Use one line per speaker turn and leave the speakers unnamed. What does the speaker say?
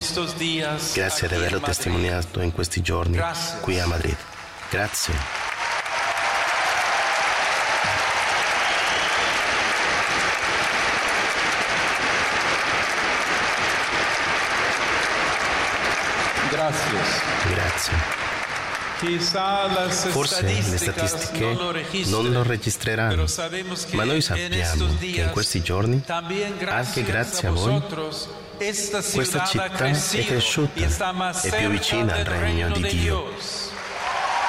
Grazie di averlo testimoniato in questi giorni qui a Madrid. Grazie. Grazie. Forse le statistiche non lo registreranno, ma noi sappiamo che in questi giorni, anche grazie a voi, questa città è cresciuta, è più vicina al regno di Dio.